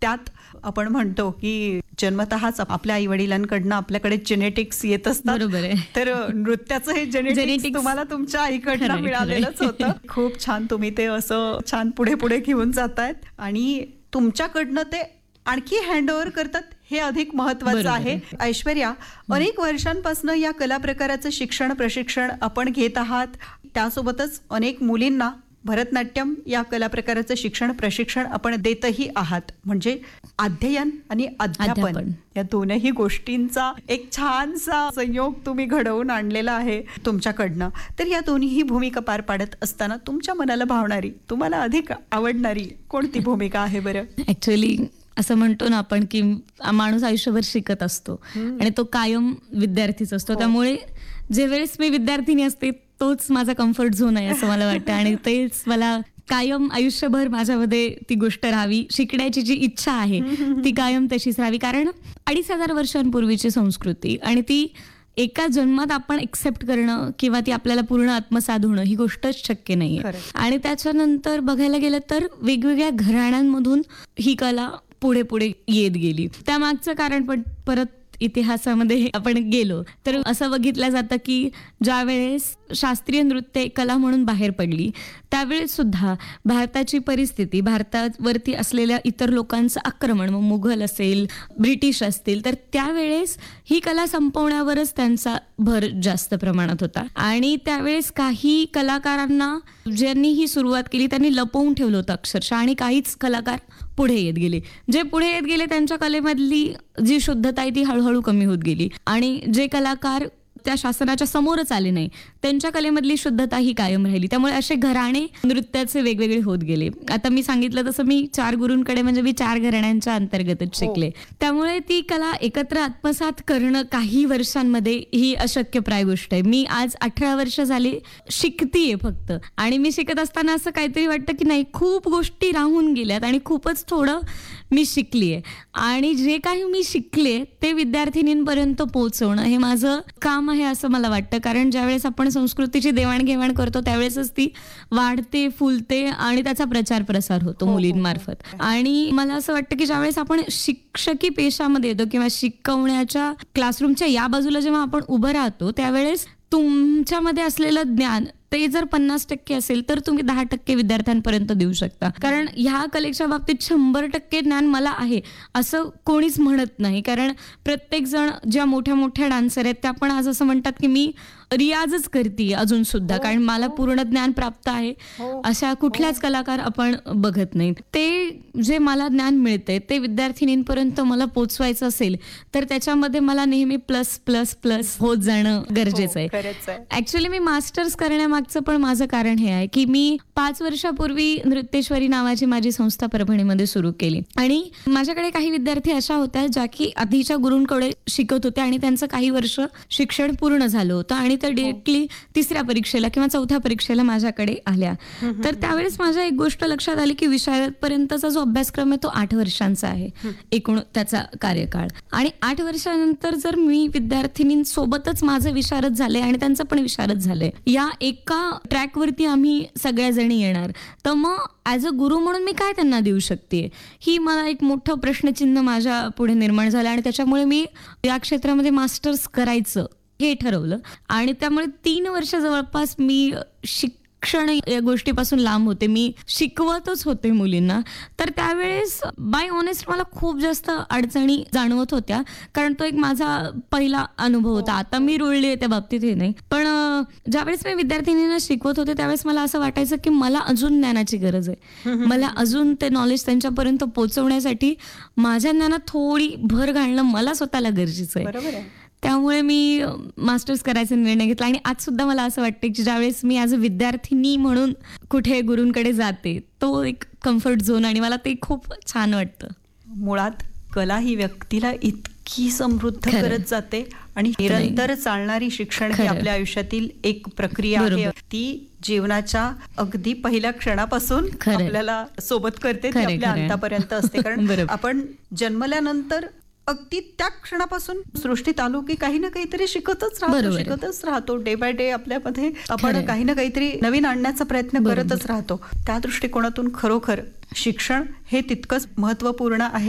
त्यात आपण म्हणतो की जन्मतःच आपल्या आई वडिलांकडनं आपल्याकडे जेनेटिक्स येत असतात. बरोबर आहे. तर नृत्याचं हे जेनेटिक्स Genetics तुम्हाला तुमच्या आईकडनं खरंय, मिळालेलंच खरंय. होतं. खूप छान तुम्ही ते असं छान पुढे पुढे घेऊन जातायत आणि तुमच्याकडनं ते आणखी हँडओव्हर करतात हे अधिक महत्वाचं बरोबर आहे. आहे. ऐश्वर्या, अनेक वर्षांपासून या कला प्रकाराचं शिक्षण प्रशिक्षण आपण घेत आहात. त्यासोबतच अनेक मुलींना भरतनाट्यम या कला प्रकाराचं शिक्षण प्रशिक्षण आपण देतही आहात. म्हणजे अध्ययन आणि अध्यापन या दोनही गोष्टींचा एक छानसा संयोग तुम्ही घडवून आणलेला आहे तुमच्याकडनं. तर या दोन्ही भूमिका पार पाडत असताना तुमच्या मनाला भावणारी, तुम्हाला अधिक आवडणारी कोणती भूमिका आहे बरं? ऍक्च्युअली असं म्हणतो ना आपण की माणूस आयुष्यभर शिकत असतो आणि तो कायम विद्यार्थीच असतो. त्यामुळे जे वेळेस मी विद्यार्थिनी असते तोच माझा कम्फर्ट झोन आहे असं मला वाटतं आणि तेच मला कायम आयुष्यभर माझ्यामध्ये ती गोष्ट राहावी, शिकण्याची जी इच्छा आहे ती कायम तशीच राहावी. कारण 2500 वर्षांपूर्वीची संस्कृती आणि ती एका जन्मात आपण एक्सेप्ट करणं किंवा ती आपल्याला पूर्ण आत्मसात होणं ही गोष्टच शक्य नाहीये. आणि त्याच्यानंतर बघायला गेलं तर वेगवेगळ्या घराण्यांमधून ही कला पुढे पुढे येत गेली. त्यामागचं कारण पण परत इतिहासामध्ये आपण गेलो तर असं बघितलं जातं की ज्या वेळेस शास्त्रीय नृत्य कला म्हणून बाहेर पडली त्यावेळेस सुद्धा भारताची परिस्थिती, भारतावरती असलेल्या इतर लोकांचं आक्रमण, मग मुघल असेल, ब्रिटिश असतील, तर त्यावेळेस ही कला संपवण्यावरच त्यांचा भर जास्त प्रमाणात होता. आणि त्यावेळेस काही कलाकारांना ज्यांनी ही सुरुवात केली त्यांनी लपवून ठेवलं होतं अक्षरशः आणि काहीच कलाकार पुढे येत गेले. जे पुढे येत गेले त्यांच्या कलेमधली जी शुद्धता आहे ती हळूहळू कमी होत गेली आणि जे कलाकार त्या शासनाच्या समोरच आले नाही त्यांच्या कलेमधली शुद्धता ही कायम राहिली. त्यामुळे असे घराणे नृत्याचे वेगवेगळे होत गेले. आता मी सांगितलं तसं मी 4 गुरूंकडे म्हणजे मी 4 घराण्यांच्या अंतर्गतच शिकले. त्यामुळे ती कला एकत्र आत्मसात करणं काही वर्षांमध्ये ही अशक्यप्राय गोष्ट आहे. मी आज 18 वर्ष झाली शिकतीये फक्त आणि मी शिकत असताना असं काहीतरी वाटतं की नाही, खूप गोष्टी राहून गेल्यात आणि खूपच थोडं मी शिकलीये आणि जे काही मी शिकले ते विद्यार्थिनींपर्यंत पोहोचवणं हे माझं काम आहे असं मला वाटतं. कारण ज्यावेळेस आपण संस्कृतीची देवाणघेवाण करतो त्यावेळेसच ती वाढते, फुलते आणि त्याचा प्रचार प्रसार होतो मुलींमार्फत. आणि मला असं वाटतं की ज्यावेळेस आपण शिक्षकी पेशामध्ये येतो किंवा शिकवण्याच्या क्लासरूमच्या या बाजूला जेव्हा आपण उभं राहतो त्यावेळेस तुमच्यामध्ये असलेलं ज्ञान ते जर 50% असेल तर तुम्ही 10% विद्यार्थ्यांपर्यंत देऊ शकता. कारण ह्या कलेच्या बाबतीत 100% ज्ञान मला आहे असं कोणीच म्हणत नाही. कारण प्रत्येक जण ज्या मोठ्या मोठ्या डान्सर आहेत त्या पण आज असं म्हणतात की मी रियाजच करते अजून सुद्धा, कारण मला पूर्ण ज्ञान प्राप्त आहे अशा कुठल्याच कलाकार आपण बघत नाही. ते जे मला ज्ञान मिळते ते विद्यार्थिनींपर्यंत मला पोचवायचं असेल तर त्याच्यामध्ये मला नेहमी प्लस प्लस प्लस होत जाणं गरजेचं आहे. ऍक्च्युली मी मास्टर्स करण्यामागचं पण माझं कारण हे आहे की मी 5 वर्षापूर्वी नृत्येश्वरी नावाची माझी संस्था परभणीमध्ये सुरू केली आणि माझ्याकडे काही विद्यार्थी अशा होत्या ज्या की आधीच्या गुरूंकडे शिकत होत्या आणि त्यांचं काही वर्ष शिक्षण पूर्ण झालं होतं आणि त्या डिरेक्टली 3ऱ्या परीक्षेला किंवा 4थ्या परीक्षेला माझ्याकडे आल्या. तर त्यावेळेस माझ्या एक गोष्ट लक्षात आली की विशारदपर्यंतचा जो अभ्यासक्रम आहे तो 8 वर्षांचा आहे एकूण त्याचा कार्यकाळ. आणि 8 वर्षानंतर जर मी विद्यार्थिनींसोबतच माझं विशारद झाले आणि त्यांचं पण विशारद झालंय, या एका ट्रॅकवरती आम्ही सगळ्या जणी येणार, तर मग ॲज अ गुरु म्हणून मी काय त्यांना देऊ शकते, ही मला एक मोठं प्रश्नचिन्ह माझ्या पुढे निर्माण झालं. आणि त्याच्यामुळे मी या क्षेत्रामध्ये मास्टर्स करायचं हे ठरवलं आणि त्यामुळे 3 वर्ष जवळपास मी शिक्षण या गोष्टीपासून लांब होते. मी शिकवतच होते मुलींना. तर त्यावेळेस बाय ऑनेस्ट मला खूप जास्त अडचणी जाणवत होत्या, कारण तो एक माझा पहिला अनुभव होता. आता मी रुळली आहे त्या बाबतीत हे नाही, पण ज्यावेळेस मी विद्यार्थिनींना शिकवत होते त्यावेळेस मला असं वाटायचं की मला अजून ज्ञानाची गरज आहे. मला अजून ते नॉलेज त्यांच्यापर्यंत पोहोचवण्यासाठी माझ्या ज्ञानात थोडी भर घालणं मला स्वतःला गरजेचं आहे. बरोबर आहे. त्यामुळे मी मास्टर्स करायचा निर्णय घेतला आणि आज सुद्धा मला असं वाटतं की ज्यावेळेस मी ॲज अ विद्यार्थिनी म्हणून कुठे गुरूंकडे जाते तो एक कम्फर्ट झोन आणि मला ते खूप छान वाटतं. मुळात कला ही व्यक्तीला इतकी समृद्ध करत जाते आणि निरंतर चालणारी शिक्षण ही आपल्या आयुष्यातील एक प्रक्रिया आहे. ती जीवनाच्या अगदी पहिल्या क्षणापासून आपल्याला सोबत करते, ती आपल्या अंतापर्यंत असते. कारण आपण जन्मल्यानंतर अगदी त्या क्षणापासून सृष्टीत आलो की काही ना काहीतरी शिकतच राहतो. डे बाय डे आपल्यामध्ये आपण काही ना काहीतरी नवीन आणण्याचा प्रयत्न करतच राहतो. त्या दृष्टिकोनातून खरोखर शिक्षण हे तितकंच महत्वपूर्ण आहे.